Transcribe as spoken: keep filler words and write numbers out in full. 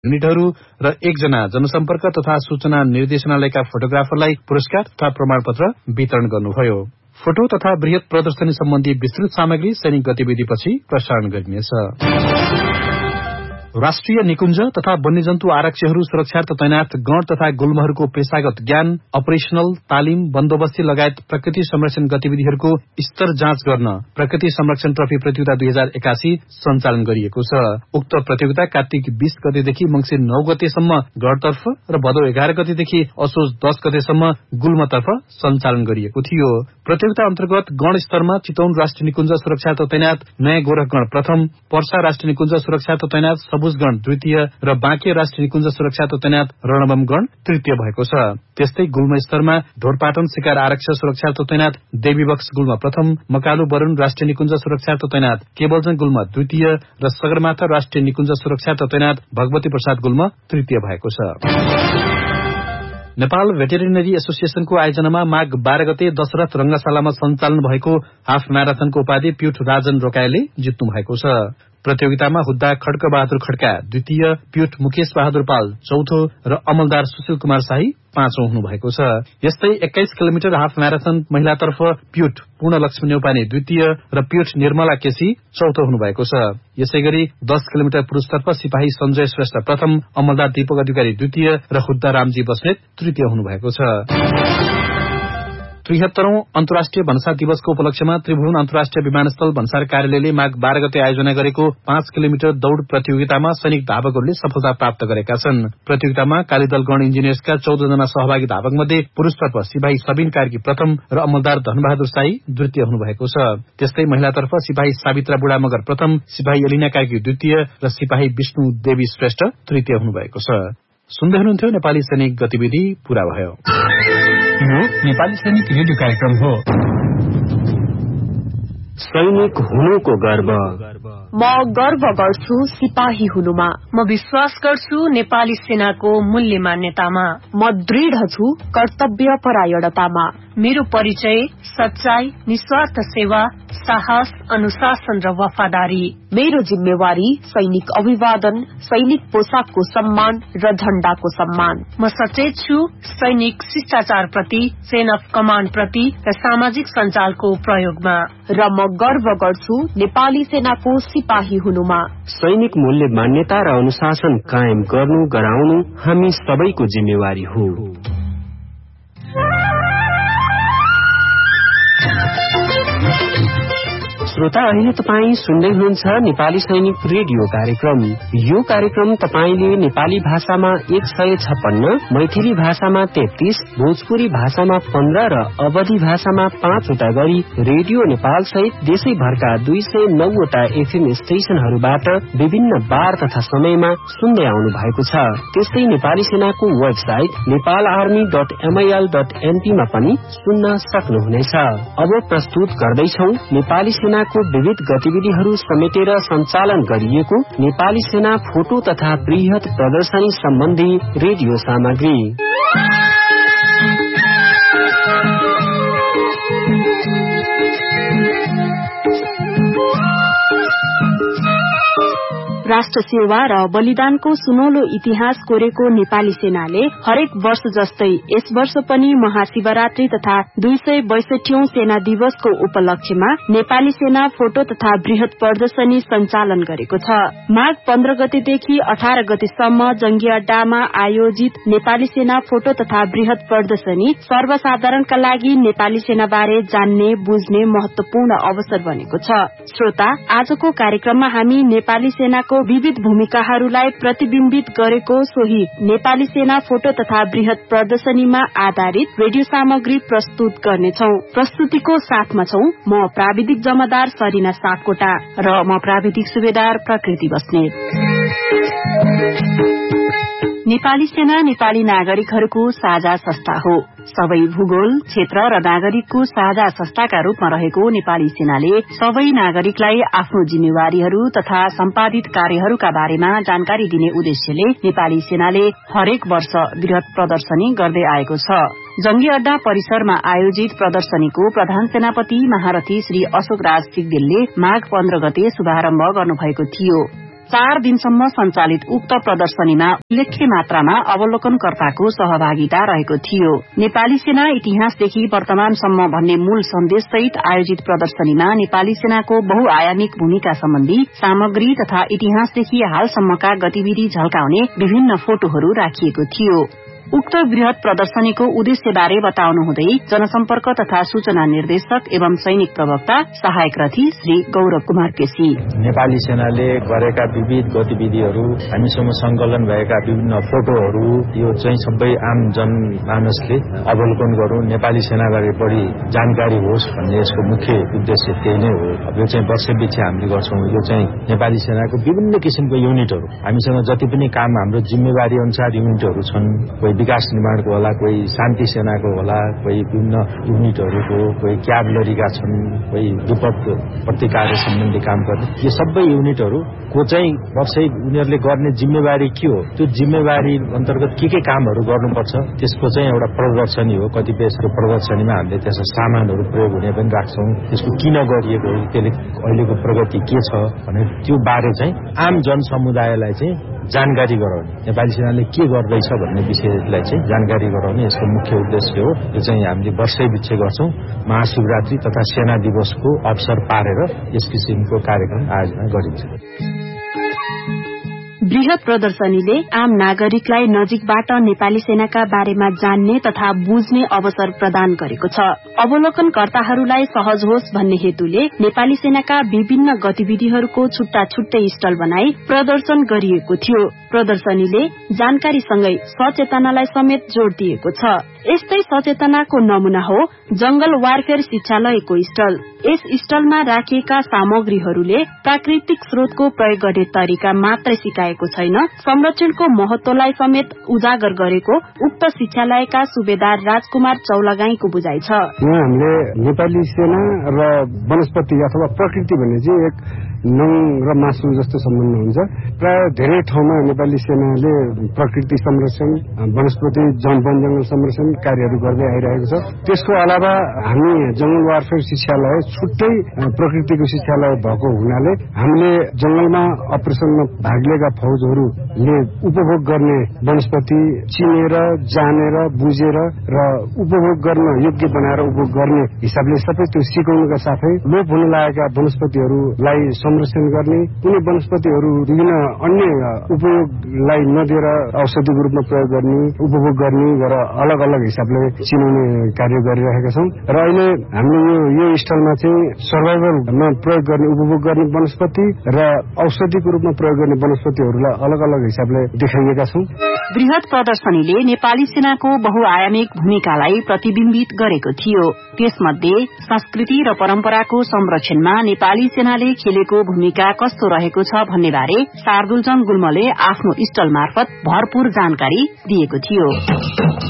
युनिटहरू र एकजना जनसम्पर्क तथा सूचना निर्देशनालयका फोटोग्राफरलाई पुरस्कार तथा प्रमाणपत्र वितरण गर्नुभयो। फोटो तथा बृहत प्रदर्शनी सम्बन्धी विस्तृत सामग्री सैनिक गतिविधिपछि प्रसारण गरिनेछ। राष्ट्रिय निकुञ्ज तथा वन्यजन्तु आरक्षीहरू सुरक्षार्थ तैनाथ गण तथा गुल्महरूको पेशागत ज्ञान, अपरेशनल तालिम, बन्दोबस्ती लगायत प्रकृति संरक्षण गतिविधिहरूको स्तर जाँच गर्न प्रकृति संरक्षण ट्रफी प्रतियोगिता दुई हजार एकासी सञ्चालन गरिएको छ। उक्त प्रतियोगिता कार्तिक बीस गतेदेखि मंसिर नौ गतेसम्म गणतर्फ र भदौ एघार गतेदेखि असोज दस गतेसम्म गुल्मतर्फ सञ्चालन गरिएको थियो। प्रतियोगिता अन्तर्गत गण स्तरमा चितौन राष्ट्रिय निकुञ्ज सुरक्षार्थ तैनात नयाँ गोरखगण प्रथम, पर्सा राष्ट्रिय निकुञ्ज सुरक्षार्थ तैनात सबुजगण द्वितीय र बाँके राष्ट्रिय निकुञ्ज सुरक्षार्थ तैनात रणबमगण तृतीय भएको छ। त्यस्तै गुल्म स्तरमा ढोरपाटन शिकार आरक्ष सुरक्षार्थ तैनात देवीबक्स गुल्म प्रथम, मकालु बरुण राष्ट्रिय निकुञ्ज सुरक्षार्थ तैनात केवलजन गुल्म द्वितीय र सगरमाथा राष्ट्रिय निकुञ्ज सुरक्षार्थ तैनात भगवती प्रसाद गुल्म तृतीय भएको छ। नेपाल भेटेरिनरी एसोसिएशनको आयोजनामा माघ बाह्र गते दशरथ रंगशालामा सञ्चालन भएको हाफ म्याराथनको उपाधि प्युठ राजन रोकायले जित्नु भएको छ। प्रतियोगितामा हुद्दा खड्क बहादुर खड्का द्वितीय, प्युठ मुकेश बहादुर पाल चौथो र अमलदार सुशील कुमार शाही पाँचौं हुनुभएको छ। यस्तै एक्काइस किलोमिटर हाफ म्याराथन महिलातर्फ प्युठ पूर्णलक्ष्मी नेउपाने द्वितीय र प्युठ निर्मला केसी चौथो हुनुभएको छ। यसै गरी दस किलोमिटर पुरूषतर्फ सिपाही सञ्जय श्रेष्ठ प्रथम, अमलदार दीपक अधिकारी द्वितीय र हुद्दा रामजी बस्नेत तृतीय हुनुभएको छ। त्रिहत्तरौं अन्तर्राष्ट्रिय भन्सार दिवसको उपलक्ष्यमा त्रिभुवन अन्तर्राष्ट्रिय विमानस्थल भन्सार कार्यालयले माघ बाह्र गते आयोजना गरेको पाँच किलोमिटर दौड़ प्रतियोगितामा सैनिक धावकहरूले सफलता प्राप्त गरेका छन्। प्रतियोगितामा कालीदल गण इन्जिनियर्सका चौध जना सहभागी धावक मध्ये पुरूषतर्फ सिपाही सबिन कार्की प्रथम र अमलदार धनबहादुर शाही द्वितीय हुनुभएको छ। त्यस्तै महिलातर्फ सिपाही सावित्रा बुढा मगर प्रथम, सिपाही एलिना कार्की द्वितीय र सिपाही विष्णु देवी श्रेष्ठ तृतीय हुनुभएको छ। सुन्दै हुनुहुन्थ्यो नेपाली सैनिक गतिविधि पूरा भयो। यो नेपाली सैनिक रेडियो कार्यक्रम हो। सैनिक हुनुको गर्व। म गर्व गर्छु सिपाही हुनुमा। म विश्वास गर्छु नेपाली सेनाको मूल्य मान्यतामा। म दृढ छु कर्तव्य परायणतामा। मेरो परिचय सच्चाई, निस्वार्थ सेवा, साहस, अनुशासन र वफादारी। मेरो जिम्मेवारी सैनिक अभिवादन, सैनिक पोसाकको सम्मान र झण्डाको सम्मान। म सचेत छु सैनिक शिष्टाचार प्रति, चेन अफ कमाण्ड प्रति र सामाजिक सञ्जालको प्रयोगमा। र म गर्व गर्छु नेपाली सेनाको सिपाही हुनुमा। सैनिक मूल्य मान्यता र अनुशासन कायम गर्नु गराउनु हामी सबैको जिम्मेवारी हो। श्रोता, अहिले तपाईँ सुन्दै हुनुहुन्छ नेपाली सैनिक रेडियो कार्यक्रम। यो कार्यक्रम तपाईले नेपाली भाषामा एक सय छप्पन्न, मैथिली भाषामा तेत्तीस, भोजपुरी भाषामा पन्ध्र र अवधी भाषामा पाँचवटा गरी रेडियो नेपाल सहित देशैभरका दुई सय नौवटा एफएम स्टेशनहरूबाट विभिन्न बार तथा समयमा सुन्दै आउनु भएको छ। त्यस्तै नेपाली सेनाको website Nepal army dot MIL dot एनपीमा पनि सुन्न सक्नुहुनेछ। अब प्रस्तुत गर्दैछौ नेपाली सेना को विविध गतिविधिहरू समेटेर सञ्चालन गरिएको नेपाली सेना फोटो तथा बृहत प्रदर्शनी सम्बन्धी रेडियो सामग्री। राष्ट्र सेवा र बलिदानको सुनौलो इतिहास कोरेको नेपाली सेनाले हरेक वर्ष जस्तै यस वर्ष पनि महाशिवरात्रि तथा दुई सय बैसठीऔं सेना दिवसको उपलक्ष्यमा नेपाली सेना फोटो तथा बृहत प्रदर्शनी सञ्चालन गरेको छ। माघ पन्ध्र गतेदेखि अठार गतेसम्म जंगी अड्डामा आयोजित नेपाली सेना फोटो तथा बृहत प्रदर्शनी सर्वसाधारणका लागि नेपाली सेनाबारे जान्ने बुझ्ने महत्वपूर्ण अवसर बनेको छ। श्रोता, आजको कार्यक्रममा हामी नेपाली सेनाको विविध भूमिकाहरूलाई प्रतिबिम्बित गरेको सोही नेपाली सेना फोटो तथा बृहत प्रदर्शनीमा आधारित रेडियो सामग्री प्रस्तुत गर्नेछौ। प्रस्तुतिको साथमा छौ म प्राविधिक जमादार सरिना सापकोटा र म प्राविधिक सुबेदार प्रकृति बस्नेत। नेपाली सेना नेपाली नागरिकहरूको साझा संस्था हो। सबै भूगोल, क्षेत्र र नागरिकको साझा संस्थाका रूपमा रहेको नेपाली सेनाले सबै नागरिकलाई आफ्नो जिम्मेवारीहरू तथा सम्पादित कार्यहरूका बारेमा जानकारी दिने उद्देश्यले नेपाली सेनाले हरेक वर्ष बृहत प्रदर्शनी गर्दै आएको छ। जंगी अड्डा परिसरमा आयोजित प्रदर्शनीको प्रधान सेनापति महारथी श्री अशोक राज सिग्देलले माघ पन्ध्र गते शुभारम्भ गर्नुभएको थियो। चार दिनसम्म सञ्चालित उक्त प्रदर्शनीमा उल्लेख्य मात्रामा अवलोकनकर्ताको सहभागिता रहेको थियो। नेपाली सेना इतिहासदेखि वर्तमानसम्म भन्ने मूल सन्देश सहित आयोजित प्रदर्शनीमा नेपाली सेनाको बहुआयामिक भूमिका सम्बन्धी सामग्री तथा इतिहासदेखि हालसम्मका गतिविधि झल्काउने विभिन्न फोटोहरू राखिएको थियो। उक्त वृहत प्रदर्शनीको उद्देश्यबारे बताउनुहुँदै जनसम्पर्क तथा सूचना निर्देशक एवं सैनिक प्रवक्ता सहायक रथी श्री गौरव कुमार केसी, नेपाली सेनाले गरेका विविध गतिविधिहरू, हामीसँग संकलन भएका विभिन्न फोटोहरू, यो चाहिँ सबै आम जनमानसले अवलोकन गरौं, नेपाली सेनाबारे बढी जानकारी होस् भन्ने यसको मुख्य उद्देश्य त्यही नै हो। अब यो चाहिँ वर्षपछि हामीले गर्छौं। यो चाहिँ नेपाली सेनाको विभिन्न किसिमको युनिटहरू, हामीसँग जति पनि काम हाम्रो जिम्मेवारी अनुसार युनिटहरू छन्, कोही विकास निर्माणको होला, कोही शान्ति सेनाको होला, कोही विभिन्न युनिटहरूको, कोही क्याभलरीका छन्, कोही विपद प्रतिकार सम्बन्धी काम गर्ने, यो सबै युनिटहरूको चाहिँ वर्षै उनीहरूले गर्ने जिम्मेवारी के हो, त्यो जिम्मेवारी अन्तर्गत के के कामहरू गर्नुपर्छ, त्यसको चाहिँ एउटा प्रदर्शनी हो। कतिपय यसको प्रदर्शनीमा हामीले त्यसको सामानहरू प्रयोग हुने पनि राख्छौं, त्यसको किन गरिएको हो, त्यसले अहिलेको प्रगति के छ भने त्यो बारे चाहिँ आम जनसमुदायलाई चाहिँ जानकारी गराउने, नेपाली सेनाले के गर्दैछ भन्ने विषयलाई चाहिँ जानकारी गराउने यसको मुख्य उद्देश्य हो। यो चाहिँ हामीले वर्षै पछि गर्छौं। महाशिवरात्रि तथा सेना दिवसको अवसर पारेर यस किसिमको कार्यक्रम आयोजना गरिन्छ। वृहत प्रदर्शनीले आम नागरिकलाई नजिकबाट नेपाली सेनाका बारेमा जान्ने तथा बुझ्ने अवसर प्रदान गरेको छ। अवलोकनकर्ताहरूलाई सहज होस् भन्ने हेतुले नेपाली सेनाका विभिन्न गतिविधिहरूको छुट्टा छुट्टै स्टल बनाई प्रदर्शन गरिएको थियो। प्रदर्शनीले जानकारीसँगै सचेतनालाई समेत जोड़ दिएको छ। यस्तै सचेतनाको नमूना हो जंगल वारफेयर शिक्षालयको स्टल। यस स्टलमा राखिएका सामग्रीहरूले प्राकृतिक स्रोतको प्रयोग गर्ने तरिका मात्रै सिकाएको छैन, संरक्षणको महत्वलाई समेत उजागर गरेको उक्त शिक्षालयका सुबेदार राजकुमार चौलागाईको बुझाइ छ। यहाँ हामीले नेपाली सेना र वनस्पति अथवा प्रकृति भन्ने चाहिँ एक नङ र मासु जस्तो सम्बन्ध हुन्छ। प्राय धेरै ठाउँमा नेपाली सेनाले प्रकृति संरक्षण, वनस्पति वन जंगल संरक्षण कार्यहरू गर्दै आइरहेको छ। त्यसको अलावा हामी जंगल वारफेयर शिक्षालय छुट्टै प्रकृतिको शिक्षालय भएको हुनाले हामीले जंगलमा अपरेसनमा भाग लिएका फौजहरूले उपभोग गर्ने वनस्पति चिनेर, जानेर, बुझेर र उपभोग गर्न योग्य बनाएर उपभोग गर्ने हिसाबले सबै त्यो सिकाउनुका साथै लोप हुन लागेका वनस्पतिहरूलाई संरक्षण गर्ने, कुनै वनस्पतिहरू विभिन्न अन्य उपयोगलाई नदिएर औषधिको रूपमा प्रयोग गर्ने, उपभोग गर्ने गरेर अलग अलग हिसाबले चिनाउने कार्य गरिरहेका छौं। र अहिले हामीले यो यो स्टलमा चाहिँ सर्भाइभलमा प्रयोग गर्ने, उपभोग गर्ने वनस्पति र औषधिको रूपमा प्रयोग गर्ने वनस्पतिहरूलाई अलग अलग हिसाबले देखाइएका छौं। वृहत प्रदर्शनीले नेपाली सेनाको बहुआयामिक भूमिकालाई प्रतिबिम्बित गरेको थियो। त्यसमध्ये संस्कृति र परम्पराको संरक्षणमा नेपाली सेनाले खेलेको भूमिका कस्तो रहेको छ भन्ने बारे शार्दुलजङ गुल्मले आफ्नो स्टल मार्फत भरपूर जानकारी दिएको थियो।